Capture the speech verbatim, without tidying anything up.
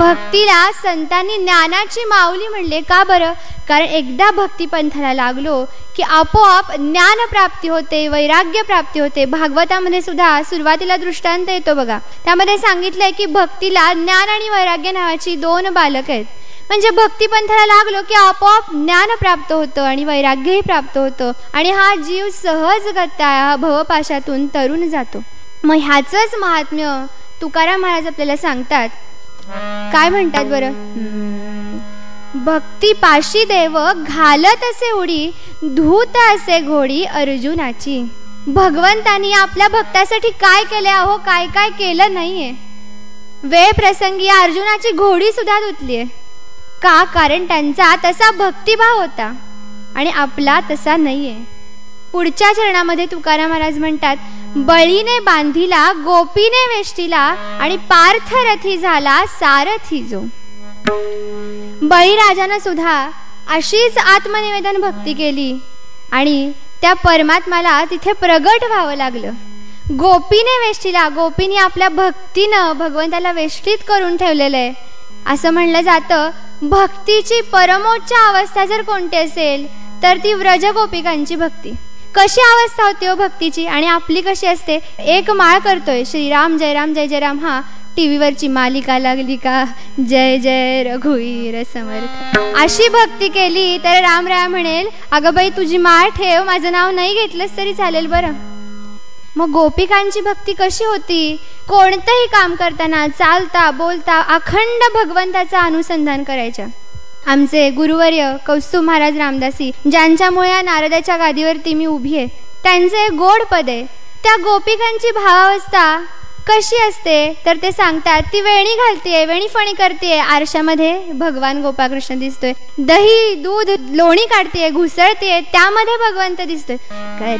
भक्तीला संतांनी ज्ञानाची माऊली म्हणले. का बरं? कारण एकदा भक्तिपंथाला लागलो की आपोआप ज्ञान प्राप्ती होते, वैराग्य प्राप्ती होते. भागवतामध्ये सुद्धा सुरुवातीला दृष्टांत येतो बघा, त्यामध्ये सांगितलंय की भक्तीला ज्ञान आणि वैराग्य नावाची दोन बालक आहेत. म्हणजे भक्तिपंथाला लागलो की आपोआप ज्ञान प्राप्त होतं आणि वैराग्यही प्राप्त होतं आणि हा जीव सहजगत्या हा भवपाशातून तरुण जातो. मग ह्याचंच महात्म्य तुकाराम महाराज आपल्याला सांगतात. काय म्हणतात बरं? भक्ती पाशी देव घालत असे उडी, धूत असे घोडी अर्जुनाची. भगवंतानी आपल्या भक्तासाठी काय केले अहो, काय काय केलं नाहीये. वेळ प्रसंगी अर्जुनाची घोडी सुद्धा धुतलीये. का? कारण त्यांचा तसा भक्तिभाव होता आणि आपला तसा नाहीये. पुढच्या चरणामध्ये तुकाराम महाराज म्हणतात, बळीने बांधिला गोपीने वेष्टीला आणि पार्थरथी झाला सारथी जो. बळीराजानं सुद्धा अशीच आत्मनिवेदन भक्ती केली आणि त्या परमात्म्याला तिथे प्रगट व्हावं लागलं. गोपीने वेष्टीला, गोपीने आपल्या भक्तीनं भगवंताला वेष्टीत करून ठेवलेलं आहे. असं म्हणलं जातं, भक्तीची परमोच्च अवस्था जर कोणती असेल तर ती व्रजगोपिकांची भक्ती. कशी अवस्था होती हो भक्तीची आणि आपली कशी असते? एक माळ करतोय श्रीराम जय राम जय जय राम, हा टीव्हीवरची मालिका लागली का जय जय रघुवीर समर्थ, अशी भक्ती केली तर राम राम म्हणेल, अगं बाई तुझी माळ ठेव, माझं नाव नाही घेतलंस तरी चालेल बरं. मग गोपिकांची भक्ती कशी होती? कोणतंही काम करताना, चालता बोलता अखंड भगवंताचं अनुसंधान करायच्या. आमचे गुरुवर्य कौस्तुभ महाराज रामदासी, ज्यांच्यामुळे या नारदाच्या गादीवरती मी उभी आहे, त्यांचे गोड पद आहे. त्या गोपिकांची भावावस्था कशी असते तर ते सांगतात, ती वेणी घालतीये, वेणी फणी करतीये, आरशामध्ये भगवान गोपाळकृष्ण दिसतोय. दही दूध लोणी काढतीये, घुसळतीये, त्यामध्ये भगवंत दिसतोय.